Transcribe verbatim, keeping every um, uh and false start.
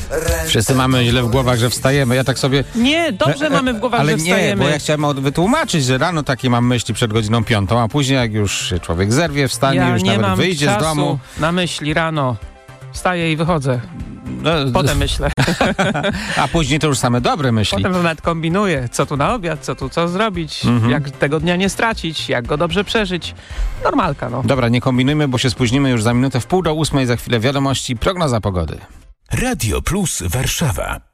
Wszyscy mamy źle w głowach, że wstajemy. Ja tak sobie... Nie, dobrze mamy w głowach, ale że wstajemy. nie, bo ja chciałem od- wytłumaczyć, że rano takie mam myśli przed godziną piątą, a później jak już się człowiek zerwie, wstanie, Ja już nie nawet mam wyjdzie czasu z domu. na myśli rano. Wstaję i wychodzę. No, Potem myślę. a później to już same dobre myśli. Potem nawet kombinuję, co tu na obiad, co tu co zrobić, Mhm. jak tego dnia nie stracić, jak go dobrze przeżyć. Normalka, no. Dobra, nie kombinujmy, bo się spóźnimy już za minutę w pół do ósmej, za chwilę wiadomości, prognoza pogody. Radio Plus Warszawa.